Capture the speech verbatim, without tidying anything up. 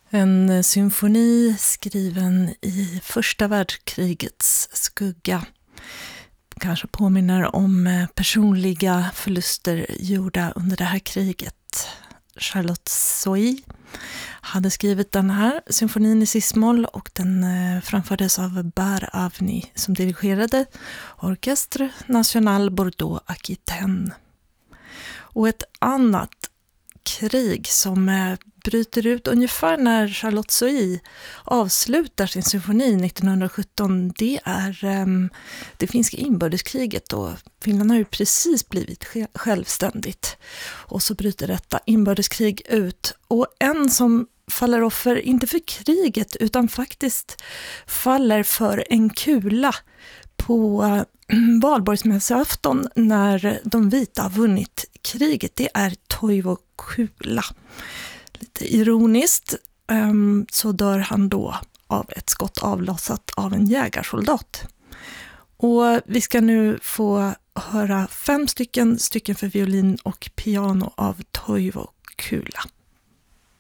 En symfoni skriven i första världskrigets skugga. Kanske påminner om personliga förluster gjorda under det här kriget. Charlotte Sohi hade skrivit den här symfonin i cis-moll och den framfördes av Bar Avni som dirigerade Orchestre National Bordeaux-Aquitaine. Och ett annat krig som bryter ut ungefär när Charlotte Sohi avslutar sin symfoni nittonhundrasjutton, det är um, det finska inbördeskriget, och Finland har ju precis blivit självständigt. Och så bryter detta inbördeskrig ut, och en som faller offer inte för kriget utan faktiskt faller för en kula på valborgsmässoafton när de vita har vunnit kriget. Det är Toivo Kula. Lite ironiskt um, så dör han då av ett skott avlossat av en jägarsoldat. Och vi ska nu få höra fem stycken stycken för violin och piano av Toivo Kula.